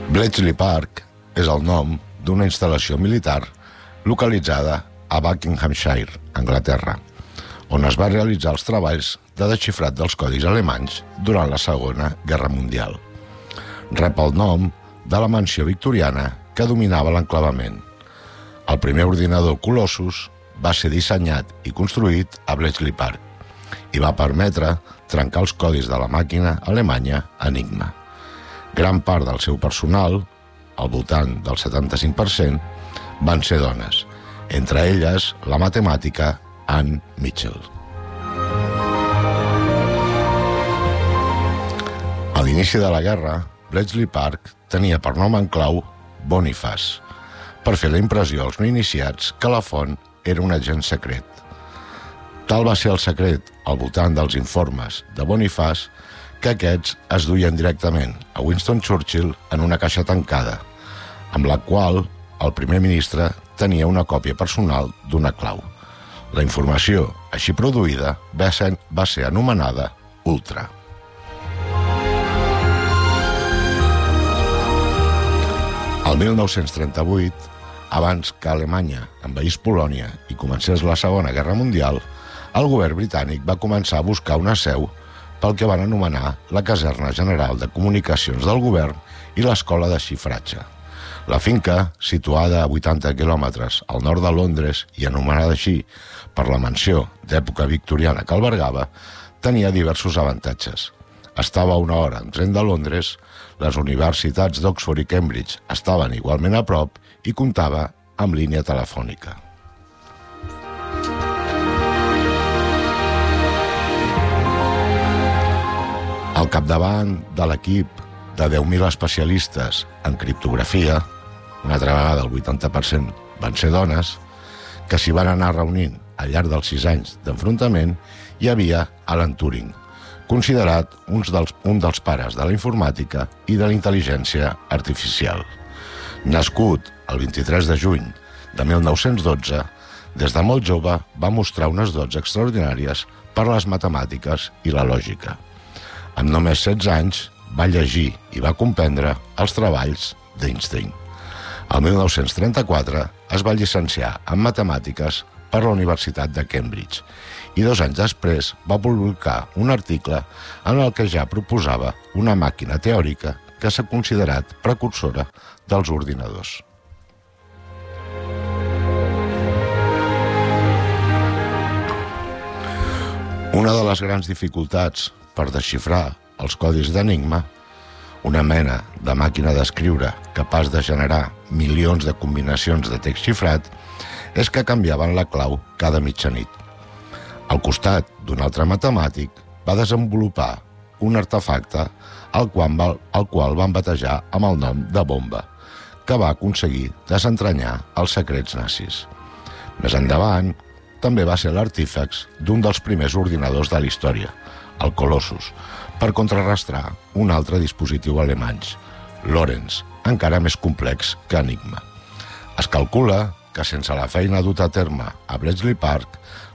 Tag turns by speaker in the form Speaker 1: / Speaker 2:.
Speaker 1: Bletchley Park és el nom d'una instal·lació militar localitzada a Buckinghamshire, Anglaterra, on es va realitzar els treballs de desxifrat dels codis alemanys durant la Segona Guerra Mundial. Rep el nom de la mansió victoriana que dominava l'enclavament. El primer ordinador Colossus va ser dissenyat i construït a Bletchley Park i va permetre trencar els codis de la màquina alemanya Enigma. Gran part del seu personal, al voltant del 75%, van ser dones, entre elles la matemàtica Anne Mitchell. A l'inici de la guerra, Bletchley Park tenia per nom en clau Boniface, per fer la impressió als no iniciats que la font era un agent secret. Tal va ser el secret al voltant dels informes de Boniface que aquests es duien directament a Winston Churchill en una caixa tancada, amb la qual el primer ministre tenia una còpia personal d'una clau. La informació així produïda va ser anomenada Ultra. El 1938, abans que Alemanya envaís Polònia i comencés la Segona Guerra Mundial, el govern britànic va començar a buscar una seu pel que van anomenar la Caserna General de Comunicacions del Govern i l'Escola de Xifratge. La finca, situada a 80 quilòmetres al nord de Londres i anomenada així per la mansió d'època victoriana que albergava, tenia diversos avantatges. Estava a una hora en tren de Londres, les universitats d'Oxford i Cambridge estaven igualment a prop i comptava amb línia telefònica. Al capdavant de l'equip de 10.000 especialistes en criptografia, una altra vegada el 80% van ser dones, que s'hi van anar reunint al llarg dels 6 anys d'enfrontament, hi havia Alan Turing, considerat un dels pares de la informàtica i de la intel·ligència artificial. Nascut el 23 de juny de 1912, des de molt jove va mostrar unes dots extraordinàries per les matemàtiques i la lògica. Amb només 16 anys va llegir i va comprendre els treballs d'Einstein. El 1934 es va llicenciar en matemàtiques per la Universitat de Cambridge i 2 anys després va publicar un article en el que ja proposava una màquina teòrica que s'ha considerat precursora dels ordinadors. Una de les grans dificultats per desxifrar els codis d'Enigma, una mena de màquina d'escriure capaç de generar milions de combinacions de text xifrat, és que canviaven la clau cada mitjanit. Al costat d'un altre matemàtic va desenvolupar un artefacte al qual van batejar amb el nom de bomba, que va aconseguir desentranyar els secrets nazis. Més endavant, també va ser l'artífex d'un dels primers ordinadors de la història, el Colossus, per contrarrestar un altre dispositiu alemany, l'Orens, encara més complex que Enigma. Es calcula que sense la feina duta a terme a Bletchley Park,